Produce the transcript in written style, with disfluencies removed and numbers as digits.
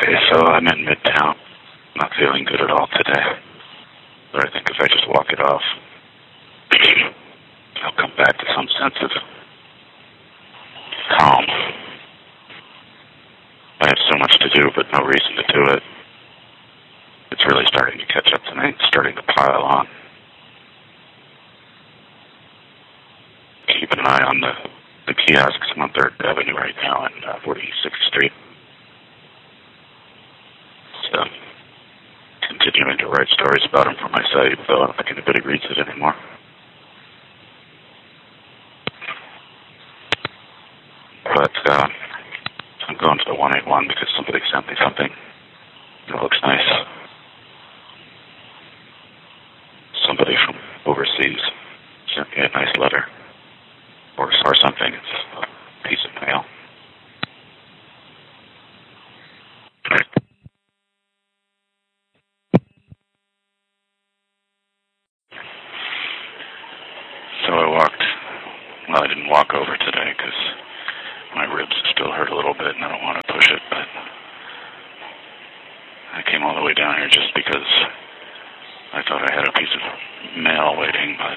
Okay, so I'm in Midtown. Not feeling good at all today. But I think if I just walk it off, I'll come back to some sense of calm. I have so much to do, but no reason to do it. It's really starting to catch up to me. It's starting to pile on. Keeping an eye on the kiosks. I'm on 3rd Avenue right now and 46th Street. So, continuing to write stories about him for my site, though I don't think anybody reads it anymore. But I'm going to the 181 because somebody sent me something. It looks nice. Somebody from overseas sent me a nice letter. Or something. It's a piece of mail. So I didn't walk over today because my ribs still hurt a little bit and I don't want to push it, but I came all the way down here just because I thought I had a piece of mail waiting, but